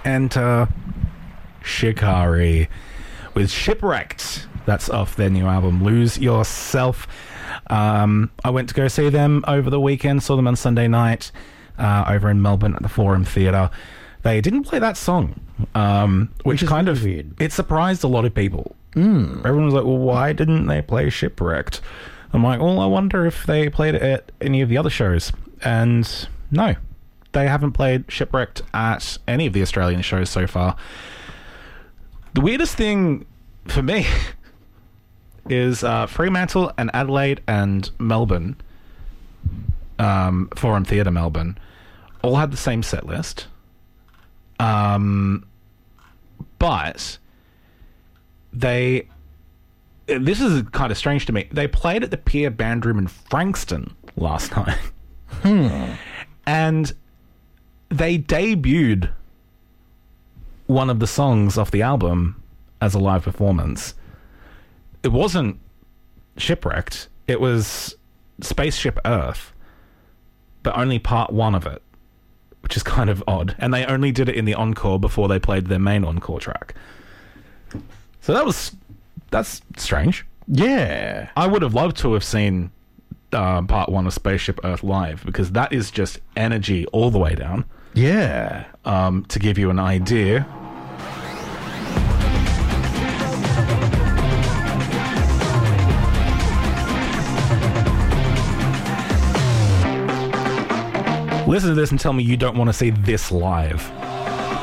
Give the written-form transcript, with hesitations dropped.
enter Shikari with Shipwrecked. That's off their new album, Lose Yourself. I went to go see them over the weekend, saw them on Sunday night over in Melbourne at the Forum Theatre. They didn't play that song, which kind of weird. It surprised a lot of people. Everyone was like, well, why didn't they play Shipwrecked? I'm like, well, I wonder if they played it at any of the other shows. And no, they haven't played Shipwrecked at any of the Australian shows so far. The weirdest thing for me is Fremantle and Adelaide and Melbourne, Forum Theatre Melbourne, all had the same set list. But this is kind of strange to me. They played at the Pier Band Room in Frankston last night. And they debuted one of the songs off the album as a live performance. It wasn't Shipwrecked. It was Spaceship Earth, but only part one of it, which is kind of odd. And they only did it in the encore before they played their main encore track. So that's strange. Yeah. I would have loved to have seen part one of Spaceship Earth live, because that is just energy all the way down. Yeah. To give you an idea, listen to this and tell me you don't want to see this live.